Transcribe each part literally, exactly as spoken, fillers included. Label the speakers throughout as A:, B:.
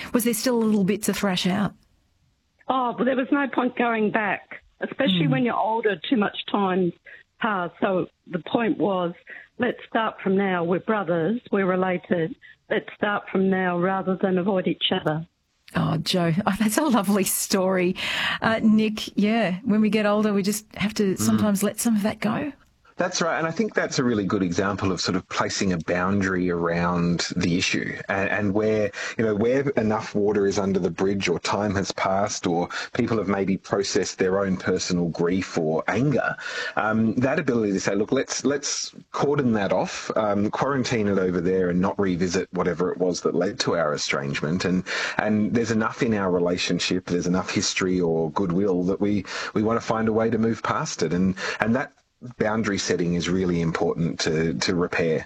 A: was there still a little bit to thrash out?
B: Oh, well, there was no point going back, especially mm. when you're older, too much time passed. So the point was, let's start from now. We're brothers, we're related. Let's start from now rather than avoid each other.
A: Oh, Jo, oh, that's a lovely story. Uh, Nick, yeah, when we get older, we just have to sometimes mm. let some of that go.
C: That's right, and I think that's a really good example of sort of placing a boundary around the issue, and, and where, you know, where enough water is under the bridge or time has passed or people have maybe processed their own personal grief or anger, um, that ability to say, look, let's let's cordon that off, um, quarantine it over there and not revisit whatever it was that led to our estrangement, and, and there's enough in our relationship, there's enough history or goodwill that we, we want to find a way to move past it, and, and that boundary setting is really important to, to repair.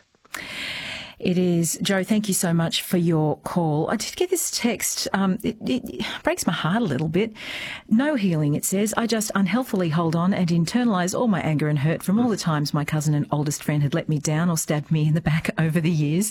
A: It is. Jo, thank you so much for your call. I did get this text. Um, it, it breaks my heart a little bit. No healing, it says. I just unhealthily hold on and internalise all my anger and hurt from all the times my cousin and oldest friend had let me down or stabbed me in the back over the years.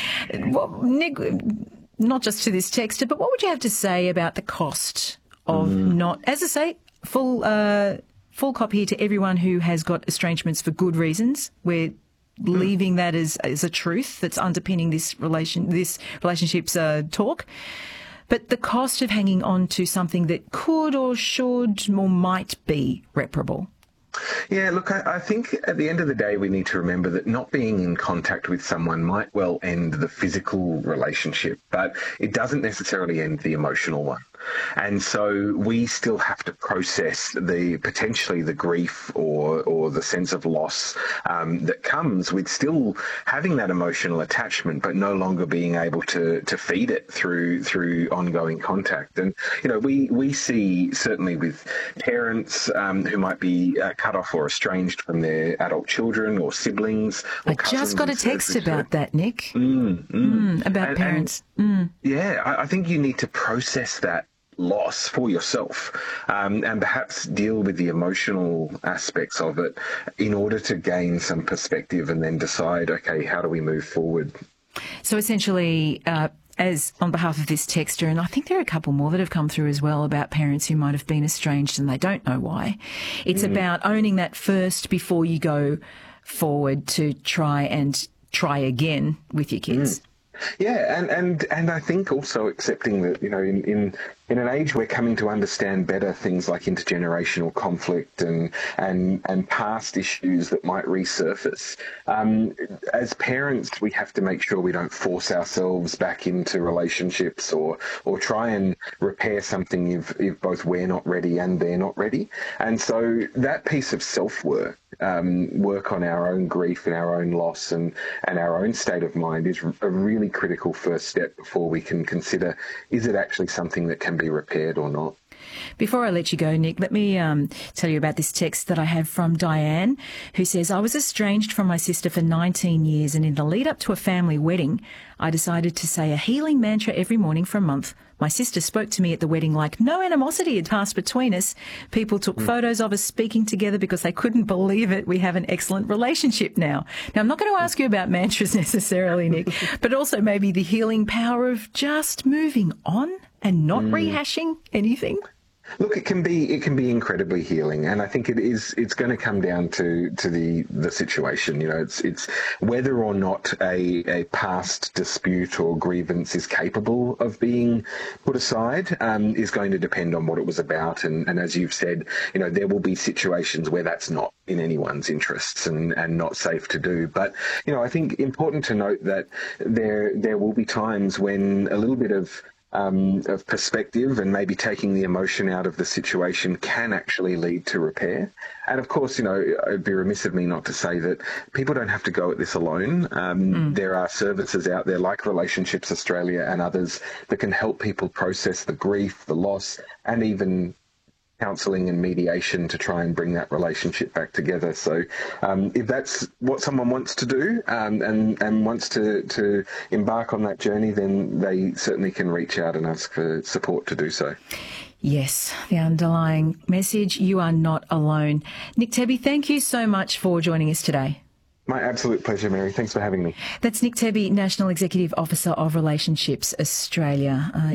A: Well, Nick, not just to this texter, but what would you have to say about the cost of mm. not, as I say, full... Uh, Full cop here to everyone who has got estrangements for good reasons. We're leaving that as, as a truth that's underpinning this relation, this relationship's uh, talk. But the cost of hanging on to something that could or should or might be reparable.
C: Yeah, look, I, I think at the end of the day, we need to remember that not being in contact with someone might well end the physical relationship, but it doesn't necessarily end the emotional one. And so we still have to process the potentially the grief or or the sense of loss um, that comes with still having that emotional attachment, but no longer being able to to feed it through through ongoing contact. And you know, we we see certainly with parents um, who might be uh, cut off or estranged from their adult children or siblings. Or
A: I just got a text about that, Nick.
C: Mm, mm.
A: Mm, about
C: and,
A: parents.
C: And,
A: mm.
C: Yeah, I, I think you need to process that loss for yourself um, and perhaps deal with the emotional aspects of it in order to gain some perspective and then decide, okay, how do we move forward?
A: So essentially, uh, as on behalf of this texter, and I think there are a couple more that have come through as well about parents who might have been estranged and they don't know why. It's mm. about owning that first before you go forward to try and try again with your kids.
C: Mm. Yeah, and, and, and I think also accepting that, you know, in, in in an age we're coming to understand better things like intergenerational conflict and and, and past issues that might resurface. Um, as parents, we have to make sure we don't force ourselves back into relationships or or try and repair something if, if both we're not ready and they're not ready. And so that piece of self-work, um, work on our own grief and our own loss and, and our own state of mind is a really critical first step before we can consider, is it actually something that can be repaired or not?
A: Before I let you go, Nick, let me um, tell you about this text that I have from Diane, who says, I was estranged from my sister for nineteen years, and in the lead up to a family wedding, I decided to say a healing mantra every morning for a month. My sister spoke to me at the wedding like no animosity had passed between us. People took mm. photos of us speaking together because they couldn't believe it. We have an excellent relationship now. Now, I'm not going to ask you about mantras necessarily, Nick, but also maybe the healing power of just moving on and not mm. rehashing anything.
C: Look, it can be it can be incredibly healing, and I think it is. It's going to come down to, to the, the situation. You know, it's it's whether or not a, a past dispute or grievance is capable of being put aside um, is going to depend on what it was about. And, and as you've said, you know, there will be situations where that's not in anyone's interests and, and not safe to do. But you know, I think important to note that there there will be times when a little bit of Um, of perspective and maybe taking the emotion out of the situation can actually lead to repair. And of course, you know, it'd be remiss of me not to say that people don't have to go at this alone. Um, mm. There are services out there like Relationships Australia and others that can help people process the grief, the loss, and even counselling and mediation to try and bring that relationship back together. So um, if that's what someone wants to do um, and, and wants to, to embark on that journey, then they certainly can reach out and ask for support to do so.
A: Yes, the underlying message, you are not alone. Nick Tebby, thank you so much for joining us today.
C: My absolute pleasure, Mary. Thanks for having me.
A: That's Nick Tebby, National Executive Officer of Relationships Australia. Uh,